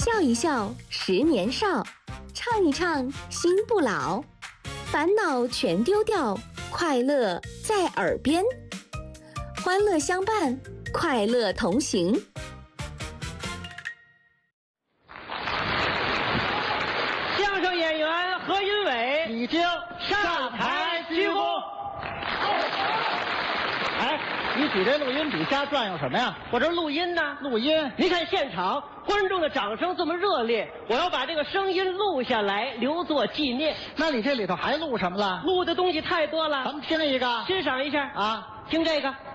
笑一笑10年少，唱一唱心不老，烦恼全丢掉，快乐在耳边，欢乐相伴，快乐同行。 相声演员何云伟已经上台鞠躬。 哎，你举这录音笔瞎转悠什么呀？ 我这录音呢， 录音。 您看现场观众的掌声这么热烈，我要把这个声音录下来，留作纪念。 那你这里头还录什么了？ 录的东西太多了， 咱们听一个， 欣赏一下啊！ 听这个，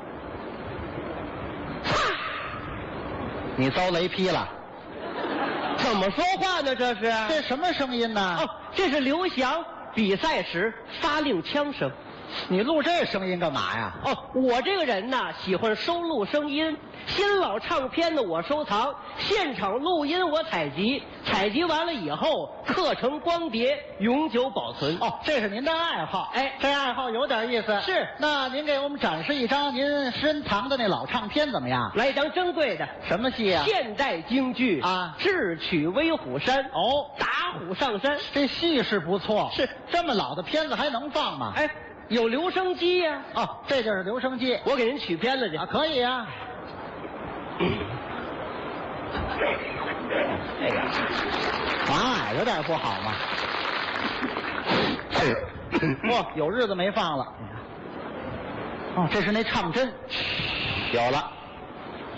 你遭雷劈了？ 怎么说话呢？这是这什么声音呢？ 哦，这是刘翔比赛时发令枪声。 你录这声音干嘛呀？ 哦，我这个人呢，喜欢收录声音，新老唱片呢我收藏，现场录音我采集，采集完了以后刻成光碟，永久保存。 哦，这是您的爱好。 哎， 这爱好有点意思。 是， 那您给我们展示一张您深藏的那老唱片怎么样？ 来一张珍贵的什么戏啊？ 现代京剧啊， 智取威虎山。 哦， 打虎上山。 这戏是不错。 是， 这么老的片子还能放吗？ 哎，有留声机呀。 哦，这就是留声机。 我给您取片子去啊，可以啊。这个妨碍有点不好嘛。哦，有日子没放了。哦，这是那唱针，有了。